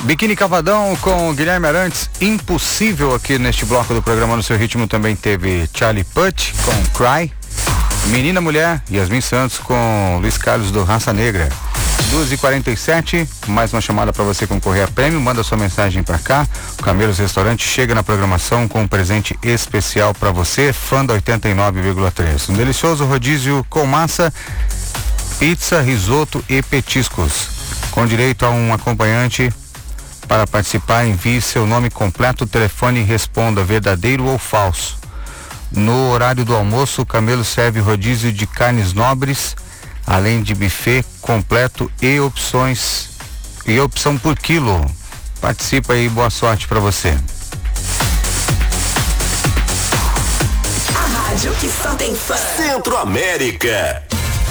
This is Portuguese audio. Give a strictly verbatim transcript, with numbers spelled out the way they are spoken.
Biquíni Cavadão com Guilherme Arantes, impossível aqui neste bloco do programa No Seu Ritmo. Também teve Charlie Puth com Cry, Menina Mulher, Yasmin Santos com Luiz Carlos do Raça Negra. duas e quarenta e sete, mais uma chamada para você concorrer a prêmio. Manda sua mensagem para cá. O Camelos Restaurante chega na programação com um presente especial para você, fã da oitenta e nove vírgula três. Um delicioso rodízio com massa, pizza, risoto e petiscos, com direito a um acompanhante. Para participar, envie seu nome completo, telefone e responda verdadeiro ou falso. No horário do almoço, o Camelo serve rodízio de carnes nobres, além de buffet completo e opções e opção por quilo. Participa aí, boa sorte para você. A rádio que só tem fã. Centro América.